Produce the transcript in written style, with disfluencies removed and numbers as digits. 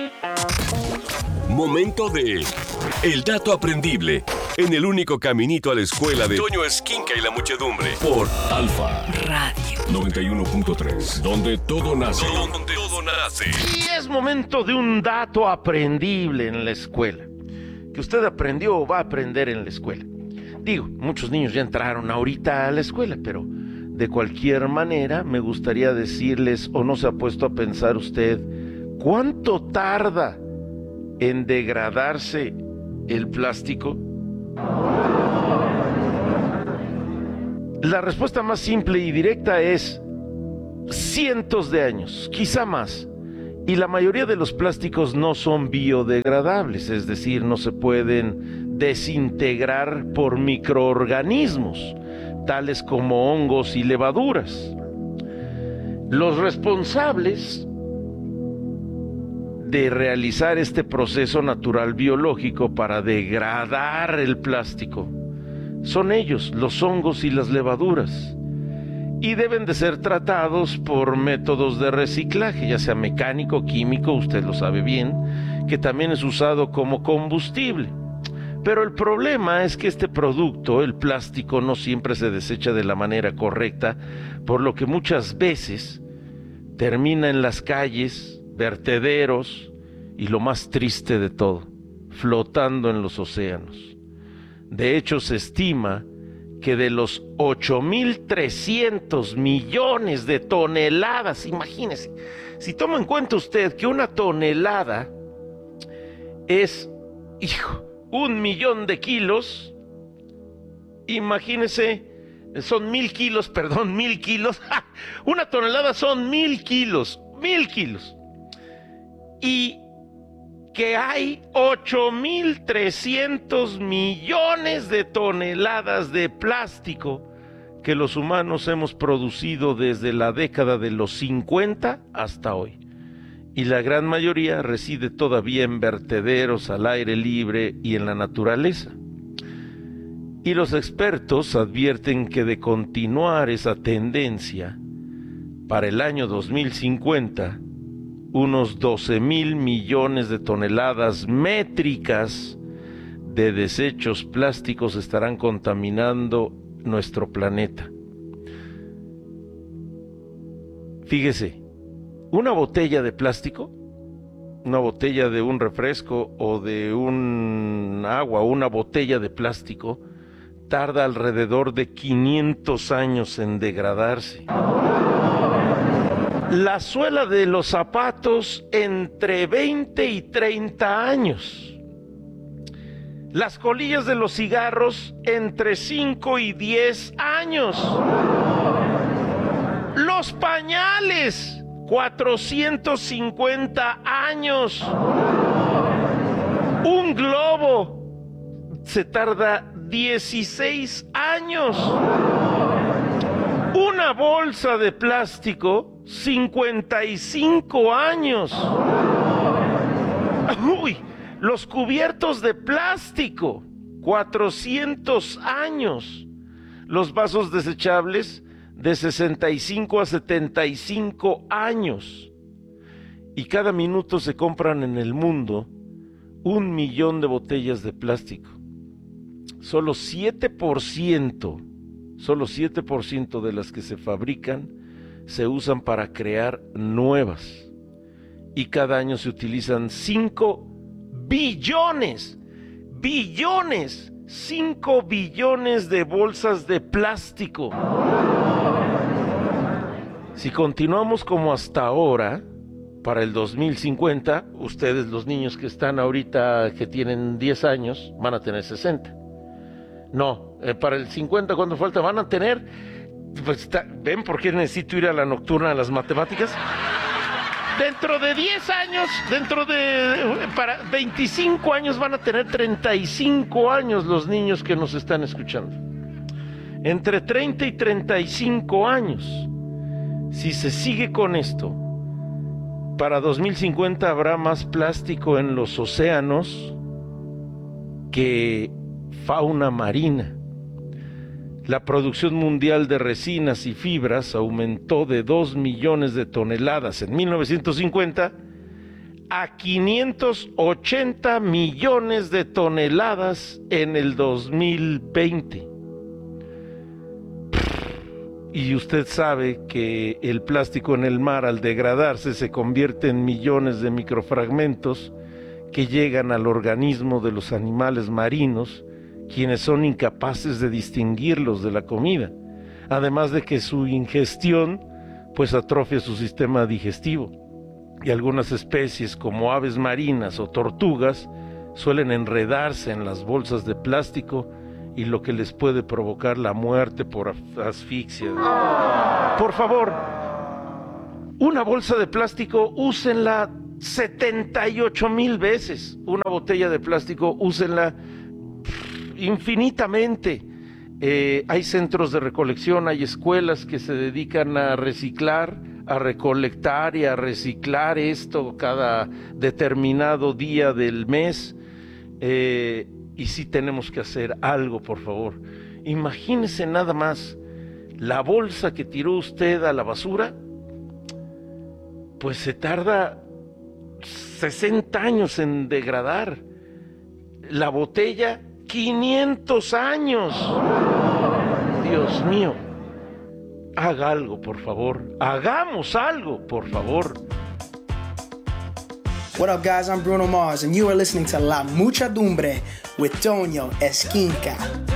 Momento de El Dato Aprendible, en el único caminito a la escuela de Toño Esquinca y la muchedumbre, por Alfa Radio 91.3, donde todo nace. Donde todo nace. Y es momento de un dato aprendible en la escuela, que usted aprendió o va a aprender en la escuela. Digo, muchos niños ya entraron ahorita a la escuela, pero de cualquier manera me gustaría decirles, o no se ha puesto a pensar usted, ¿cuánto tarda en degradarse el plástico? La respuesta más simple y directa es cientos de años, quizá más. Y la mayoría de los plásticos no son biodegradables, es decir, no se pueden desintegrar por microorganismos, tales como hongos y levaduras. Los responsables de realizar este proceso natural biológico para degradar el plástico son ellos, los hongos y las levaduras, y deben de ser tratados por métodos de reciclaje, ya sea mecánico, químico, usted lo sabe bien, que también es usado como combustible. Pero el problema es que este producto, el plástico, no siempre se desecha de la manera correcta, por lo que muchas veces termina en las calles, vertederos y lo más triste de todo, flotando en los océanos. De hecho, se estima que de los 8.300 millones de toneladas, imagínese, si toma en cuenta usted que una tonelada es, 1.000.000 de kilos, imagínese, son 1.000 kilos, 1.000 kilos, una tonelada son 1.000 kilos, 1.000 kilos. Y que hay 8.300 millones de toneladas de plástico que los humanos hemos producido desde la década de los 50 hasta hoy. Y la gran mayoría reside todavía en vertederos, al aire libre y en la naturaleza. Y los expertos advierten que de continuar esa tendencia, para el año 2050, unos 12.000 millones de toneladas métricas de desechos plásticos estarán contaminando nuestro planeta. Fíjese, una botella de plástico, una botella de un refresco o de un agua, una botella de plástico, tarda alrededor de 500 años en degradarse. La suela de los zapatos entre 20 y 30 años. Las colillas de los cigarros entre 5 y 10 años. Los pañales, 450 años. Un globo se tarda 16 años. Una bolsa de plástico, 55 años. Uy, los cubiertos de plástico, 400 años. Los vasos desechables, de 65 a 75 años. Y cada minuto se compran en el mundo 1 millón de botellas de plástico. Solo 7% de las que se fabrican se usan para crear nuevas. Y cada año se utilizan 5 billones, 5 billones de bolsas de plástico. Si continuamos como hasta ahora, para el 2050, ustedes, los niños que están ahorita, que tienen 10 años, van a tener 60. No, para el 50, ¿cuánto falta? Van a tener, pues, ¿ven por qué necesito ir a la nocturna a las matemáticas? Dentro de 10 años, para 25 años van a tener 35 años los niños que nos están escuchando. Entre 30 y 35 años. Si se sigue con esto, para 2050 habrá más plástico en los océanos que fauna marina. La producción mundial de resinas y fibras aumentó de 2 millones de toneladas en 1950 a 580 millones de toneladas en el 2020. Y usted sabe que el plástico en el mar, al degradarse, se convierte en millones de microfragmentos que llegan al organismo de los animales marinos, quienes son incapaces de distinguirlos de la comida, además de que su ingestión pues atrofia su sistema digestivo. Y algunas especies como aves marinas o tortugas suelen enredarse en las bolsas de plástico, y lo que les puede provocar la muerte por asfixia. Por favor, una bolsa de plástico úsenla 78,000 veces. Una botella de plástico úsenla infinitamente. Hay centros de recolección, hay escuelas que se dedican a reciclar, a recolectar y a reciclar esto cada determinado día del mes. Y sí tenemos que hacer algo, por favor. Imagínese nada más, la bolsa que tiró usted a la basura, pues se tarda 60 años en degradar. La botella, 500 años. Dios mío, haga algo, por favor. Hagamos algo, por favor. What up, guys? I'm Bruno Mars, and you are listening to La Muchedumbre with Toño Esquinca.